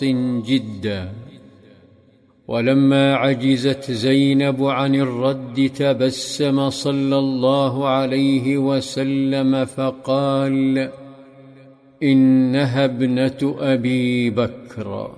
جدا. ولما عجزت زينب عن الرد تبسم صلى الله عليه وسلم فقال: إنها ابنة أبي بكر.